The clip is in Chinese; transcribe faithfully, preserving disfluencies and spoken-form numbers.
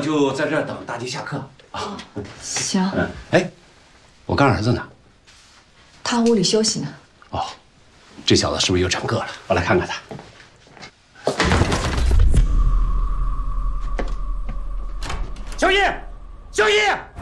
就在这儿等大吉下课啊。 行。 嗯，哎，我干儿子呢？ 他屋里休息呢。 哦，这小子是不是又长个了？我来看看他。小易，小易。